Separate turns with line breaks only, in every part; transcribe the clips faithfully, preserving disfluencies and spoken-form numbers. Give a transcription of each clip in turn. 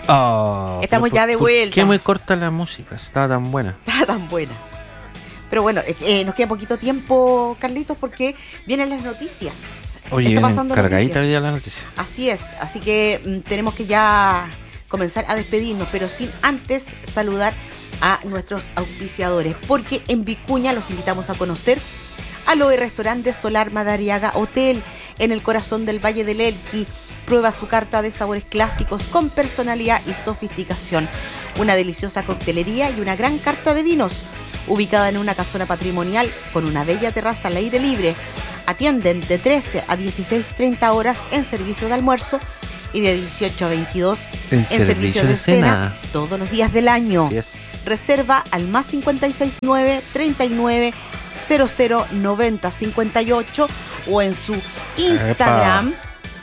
Oh,
Estamos
pero
ya
por-
de
¿por
vuelta.
qué muy corta la música? Está tan buena.
Está tan buena. Pero bueno, eh, eh, nos queda poquito tiempo, Carlitos, porque vienen las noticias.
Oye,
Está
vienen
pasando
cargadita
noticias.
ya la noticia.
Así es, así que mm, tenemos que ya comenzar a despedirnos, pero sin antes saludar a nuestros auspiciadores, porque en Vicuña los invitamos a conocer Aloe Restaurante Solar Madariaga Hotel, en el corazón del Valle del Elqui. Prueba su carta de sabores clásicos con personalidad y sofisticación. Una deliciosa coctelería y una gran carta de vinos. Ubicada en una casona patrimonial con una bella terraza al aire libre. Atienden de trece a dieciséis treinta horas en servicio de almuerzo y de dieciocho a veintidós
En
en,
servicio
servicio de,
de
cena.
cena.
Todos los días del año.
Así es.
Reserva al más cincuenta y seis nueve treinta y nueve cero cero noventa cincuenta y ocho o en su Instagram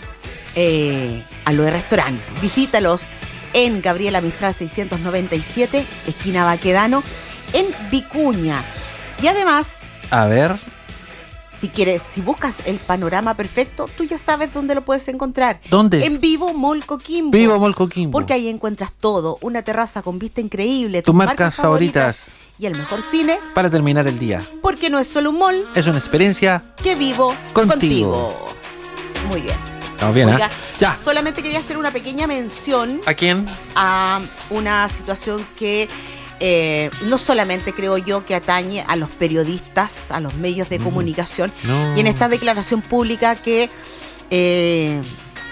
eh, Aloe Restaurant. Visítalos en Gabriela Mistral seiscientos noventa y siete, esquina Baquedano, en Vicuña. Y además,
A ver,
si quieres, si buscas el panorama perfecto, tú ya sabes dónde lo puedes encontrar.
¿dónde?
En Vivo Mall Coquimbo.
Vivo Mall Coquimbo.
Porque ahí encuentras todo, una terraza con vista increíble,
Tus marcas favoritas.
y el mejor cine,
Para terminar el día.
porque no es solo un mall,
Es una experiencia.
que vivo
Contigo.
contigo. Muy bien.
Estamos bien,
Oiga,
¿eh? Ya.
solamente quería hacer una pequeña mención
¿A quién?
a una situación que eh, no solamente creo yo que atañe a los periodistas, a los medios de
Mm.
comunicación,
No.
y en esta declaración pública que eh,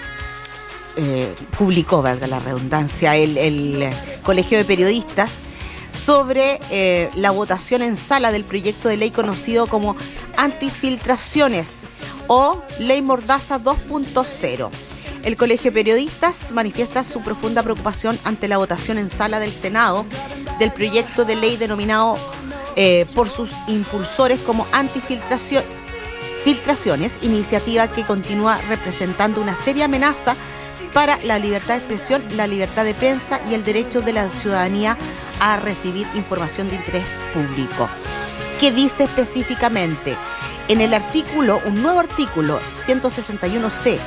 eh, publicó, valga la redundancia, el, el Colegio de Periodistas sobre eh, la votación en sala del proyecto de ley conocido como antifiltraciones o Ley Mordaza dos punto cero. El Colegio de Periodistas manifiesta su profunda preocupación ante la votación en sala del Senado del proyecto de ley denominado eh, por sus impulsores como antifiltración filtraciones, iniciativa que continúa representando una seria amenaza para la libertad de expresión, la libertad de prensa y el derecho de la ciudadanía a recibir información de interés público. ¿Qué dice específicamente? En el artículo, un nuevo artículo ciento sesenta y uno ce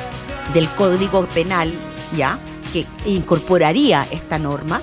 del Código Penal, ya, que incorporaría esta norma,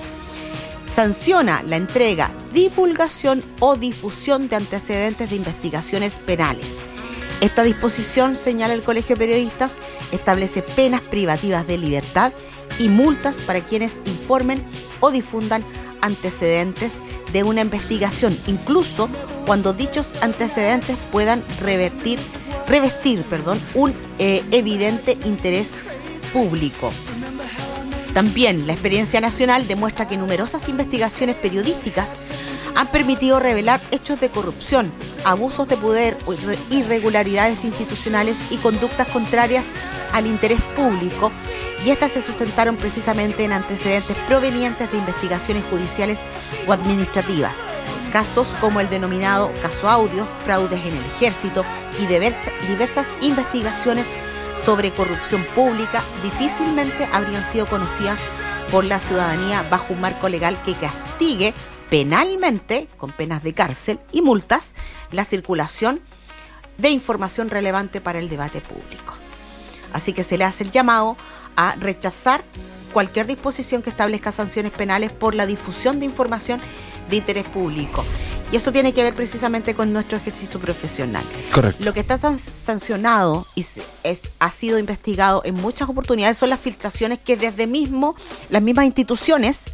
sanciona la entrega, divulgación o difusión de antecedentes de investigaciones penales. Esta disposición, señala el Colegio de Periodistas, establece penas privativas de libertad y multas para quienes informen o difundan antecedentes de una investigación, incluso cuando dichos antecedentes puedan revertir, revestir perdón, un eh, evidente interés público. También la experiencia nacional demuestra que numerosas investigaciones periodísticas han permitido revelar hechos de corrupción, abusos de poder, irregularidades institucionales y conductas contrarias al interés público, y estas se sustentaron precisamente en antecedentes provenientes de investigaciones judiciales o administrativas. Casos como el denominado caso Audio, fraudes en el ejército y diversa, diversas investigaciones sobre corrupción pública difícilmente habrían sido conocidas por la ciudadanía bajo un marco legal que castigue penalmente, con penas de cárcel y multas, la circulación de información relevante para el debate público. Así que se le hace el llamado a rechazar cualquier disposición que establezca sanciones penales por la difusión de información de interés público. Y eso tiene que ver precisamente con nuestro ejercicio profesional.
Correcto.
Lo que está tan sancionado y es, ha sido investigado en muchas oportunidades son las filtraciones que desde mismo las mismas instituciones,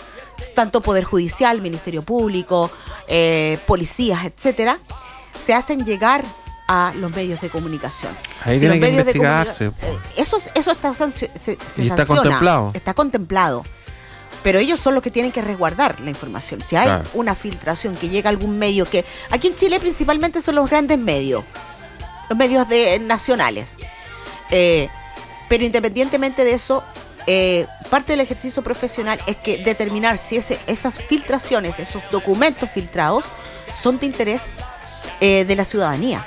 tanto Poder Judicial, Ministerio Público, eh, policías, etcétera, se hacen llegar a los medios de comunicación.
Ahí
Si
tiene
los
que
medios de
investigarse.
comunica- eh, eso, eso está sancio- se, se
Y está
sanciona,
contemplado.
Está contemplado. Pero ellos son los que tienen que resguardar la información. Si hay
Claro.
una filtración que llega a algún medio, que aquí en Chile principalmente son los grandes medios, los medios de, nacionales. Eh, pero independientemente de eso, eh, parte del ejercicio profesional es que determinar si ese, esas filtraciones, esos documentos filtrados, son de interés eh, de la ciudadanía.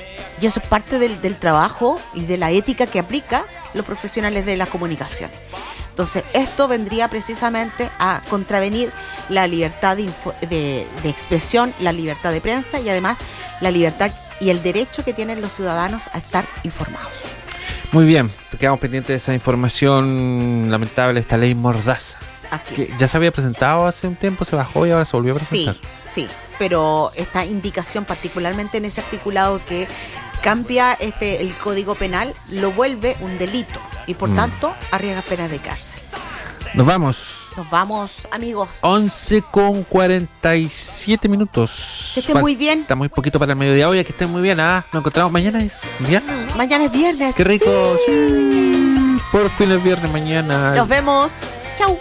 Y eso es parte del, del trabajo y de la ética que aplica los profesionales de la comunicación. Entonces, esto vendría precisamente a contravenir la libertad de, info, de, de expresión, la libertad de prensa y además la libertad y el derecho que tienen los ciudadanos a estar informados.
Muy bien, quedamos pendientes de esa información lamentable, esta ley Mordaza.
Así
Que
es.
ya se había presentado hace un tiempo, se bajó y ahora se volvió a
Sí,
presentar.
sí, pero esta indicación, particularmente en ese articulado que cambia este el Código Penal, lo vuelve un delito y por
Mm.
tanto arriesga pena de cárcel.
Nos vamos.
Nos vamos, amigos.
once con cuarenta y siete minutos.
Que estén muy bien.
Está muy poquito para el mediodía. Oye, que estén muy bien. Ah, nos encontramos mañana. ¿Es viernes?
Mañana es viernes.
Qué rico.
Sí.
Sí. Por fin es viernes mañana.
Nos vemos. Chau.